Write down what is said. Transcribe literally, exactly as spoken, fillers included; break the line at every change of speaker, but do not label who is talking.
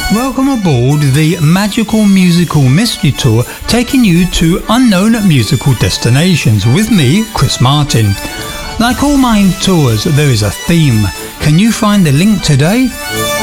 Welcome aboard the Magical Musical Mystery Tour, taking you to unknown musical destinations with me, Chris Martin. Like all my tours, there is a theme. Can you find the link today?